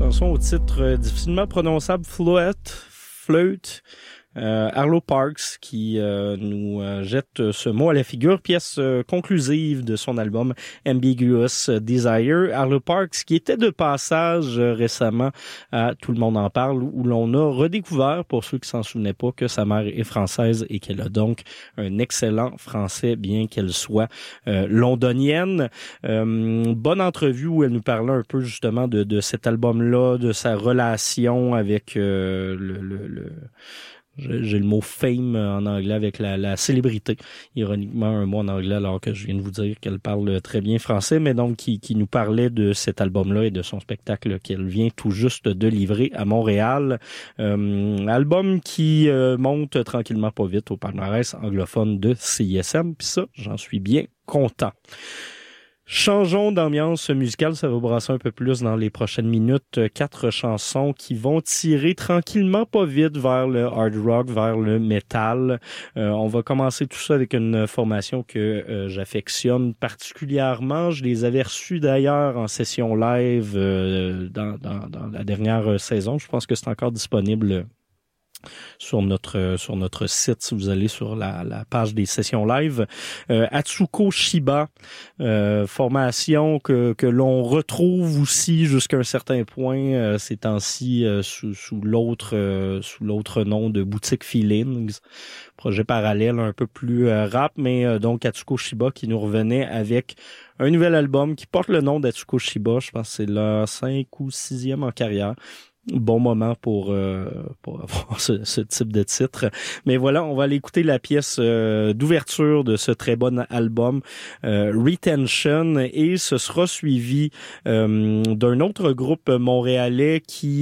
chanson au titre difficilement prononçable, Float. Arlo Parks qui nous jette ce mot à la figure, pièce conclusive de son album Ambiguous Desire. Arlo Parks qui était de passage récemment à Tout le monde en parle, où l'on a redécouvert, pour ceux qui s'en souvenaient pas, que sa mère est française et qu'elle a donc un excellent français, bien qu'elle soit londonienne. Bonne entrevue où elle nous parlait un peu justement de cet album-là, de sa relation avec j'ai le mot fame en anglais avec la célébrité. Ironiquement, un mot en anglais alors que je viens de vous dire qu'elle parle très bien français, mais donc qui nous parlait de cet album-là et de son spectacle qu'elle vient tout juste de livrer à Montréal. Album qui monte tranquillement pas vite au palmarès anglophone de CISM, puis ça, j'en suis bien content. Changeons d'ambiance musicale, ça va brasser un peu plus dans les prochaines minutes. 4 chansons qui vont tirer tranquillement pas vite vers le hard rock, vers le metal. On va commencer tout ça avec une formation que j'affectionne particulièrement. Je les avais reçus d'ailleurs en session live dans la dernière saison. Je pense que c'est encore disponible sur notre site si vous allez sur la page des sessions live. Atsuko Shiba, formation que l'on retrouve aussi jusqu'à un certain point ces temps-ci sous l'autre nom de Boutique Feelings, projet parallèle un peu plus rap, mais donc Atsuko Shiba qui nous revenait avec un nouvel album qui porte le nom d'Atsuko Shiba. Je pense que c'est leur 5 ou 6e en carrière. Bon moment pour avoir ce type de titre. Mais voilà, on va aller écouter la pièce d'ouverture de ce très bon album, Retention, et ce sera suivi d'un autre groupe montréalais qui